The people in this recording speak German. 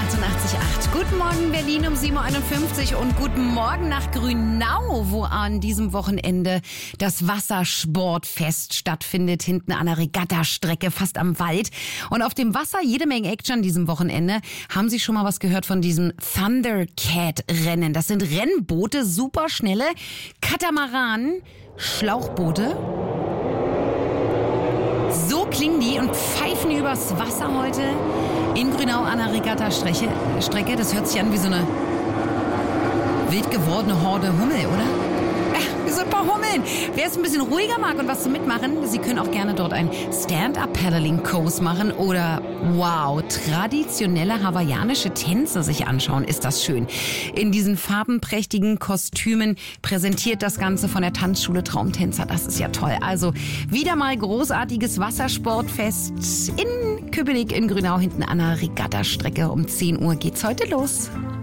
88,8. Guten Morgen Berlin um 7.51 Uhr und guten Morgen nach Grünau, wo an diesem Wochenende das Wassersportfest stattfindet, hinten an der Regattastrecke, fast am Wald. Und auf dem Wasser jede Menge Action an diesem Wochenende. Haben Sie schon mal was gehört von diesem Thundercat-Rennen? Das sind Rennboote, superschnelle Katamaranen, Schlauchboote. So klingen die und pfeifen übers Wasser heute in Grünau an der Regattastrecke. Das hört sich an wie so eine wild gewordene Horde Hummel, oder? Wir sind ein paar Hummeln. Wer es ein bisschen ruhiger mag und was zum Mitmachen, Sie können auch gerne dort einen Stand-Up-Paddling-Kurs machen oder, wow, traditionelle hawaiianische Tänze sich anschauen. Ist das schön. In diesen farbenprächtigen Kostümen präsentiert das Ganze von der Tanzschule Traumtänzer. Das ist ja toll. Also wieder mal großartiges Wassersportfest in Köpenick in Grünau hinten an der Regattastrecke. Um 10 Uhr geht's heute los.